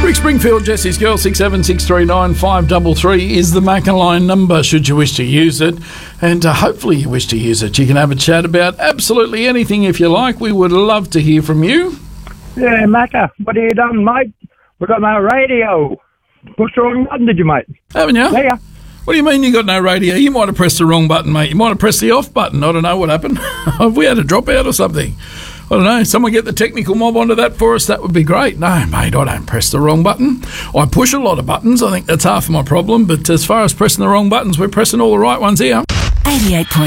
Rick Springfield, Jesse's Girl, 67639533 is the Macca line number should you wish to use it. And hopefully you wish to use it. You can have a chat about absolutely anything if you like. We would love to hear from you. Yeah, Macca, what have you done, mate? We've got no radio. Pushed the wrong button, did you, mate? Haven't you? Yeah. What do you mean you got no radio? You might have pressed the wrong button, mate. You might have pressed the off button. I don't know what happened. Have we had a dropout or something? I don't know. Someone get the technical mob onto that for us. That would be great. No, mate, I don't press the wrong button. I push a lot of buttons. I think that's half of my problem. But as far as pressing the wrong buttons, we're pressing all the right ones here. 88.